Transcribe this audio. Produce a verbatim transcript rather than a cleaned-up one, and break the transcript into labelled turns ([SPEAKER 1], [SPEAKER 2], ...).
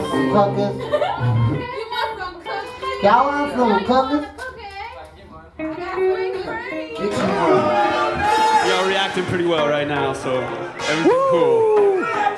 [SPEAKER 1] Some cookies. Y'all want some cookies? Get some more.
[SPEAKER 2] Y'all reacting pretty well right now, so everything's cool.